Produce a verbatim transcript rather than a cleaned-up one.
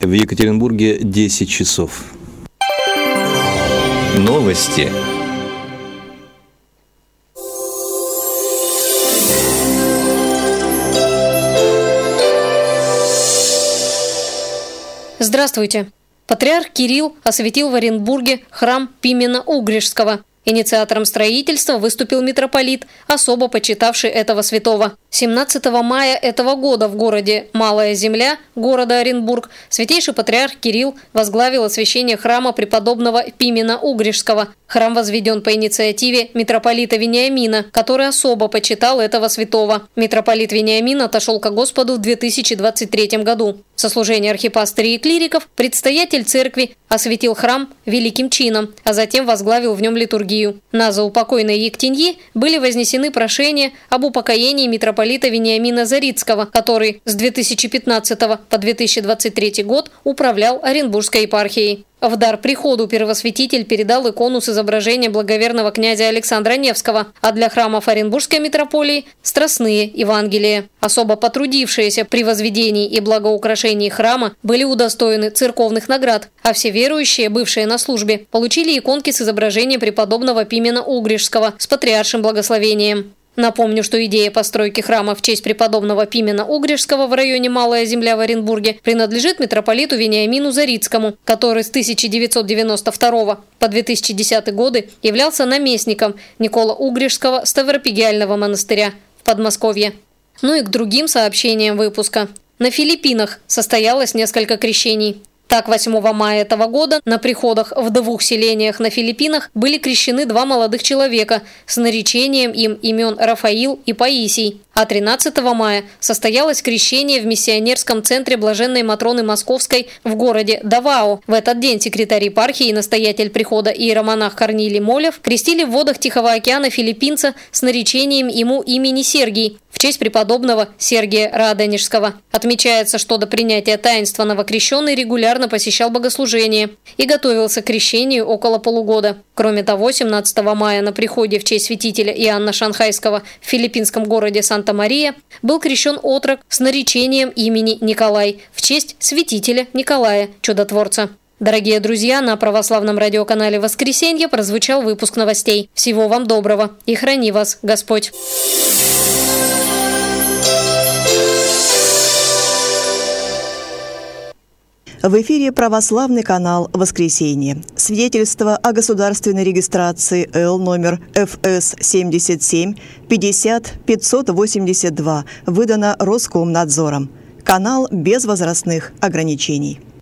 В Екатеринбурге десять часов. Новости. Здравствуйте. Патриарх Кирилл осветил в Оренбурге храм Пимена Угришского. Инициатором строительства выступил митрополит, особо почитавший этого святого. семнадцатого мая этого года в городе Малая Земля, города Оренбург, святейший патриарх Кирилл возглавил освящение храма преподобного Пимена Угришского. Храм возведен по инициативе митрополита Вениамина, который особо почитал этого святого. Митрополит Вениамин отошел ко Господу в две тысячи двадцать третьем году. Со служения архипастырей и клириков предстоятель церкви осветил храм великим чином, а затем возглавил в нем литургию. На заупокойной Ектеньи были вознесены прошения об упокоении митрополита Вениамина Зарицкого, который с две тысячи пятнадцатого по две тысячи двадцать третий год управлял Оренбургской епархией. В дар приходу первосвятитель передал икону с изображением благоверного князя Александра Невского, а для храмов Оренбургской митрополии – страстные Евангелия. Особо потрудившиеся при возведении и благоукрашении храма были удостоены церковных наград, а все верующие, бывшие на службе, получили иконки с изображением преподобного Пимена Угришского с патриаршим благословением. Напомню, что идея постройки храма в честь преподобного Пимена Угришского в районе Малая Земля в Оренбурге принадлежит митрополиту Вениамину Зарицкому, который с тысяча девятьсот девяносто второго по две тысячи десятый годы являлся наместником Никола-Угришского Ставропигиального монастыря в Подмосковье. Ну и к другим сообщениям выпуска. На Филиппинах состоялось несколько крещений. Так, восьмого мая этого года на приходах в двух селениях на Филиппинах были крещены два молодых человека с наречением им имен Рафаил и Паисий. А тринадцатого мая состоялось крещение в миссионерском центре Блаженной Матроны Московской в городе Давао. В этот день секретарь епархии и настоятель прихода иеромонах Корнилий Молев крестили в водах Тихого океана филиппинца с наречением ему имени Сергий в честь преподобного Сергия Радонежского. Отмечается, что до принятия таинства новокрещенный регулярно посещал богослужение и готовился к крещению около полугода. Кроме того, семнадцатого мая на приходе в честь святителя Иоанна Шанхайского в филиппинском городе Санта-Мария был крещен отрок с наречением имени Николай в честь святителя Николая Чудотворца. Дорогие друзья, на православном радиоканале «Воскресенье» прозвучал выпуск новостей. Всего вам доброго и храни вас Господь! В эфире православный канал «Воскресенье». Свидетельство о государственной регистрации Л номер Ф С семьдесят семь пятьдесят пятьсот восемьдесят два выдано Роскомнадзором. Канал без возрастных ограничений.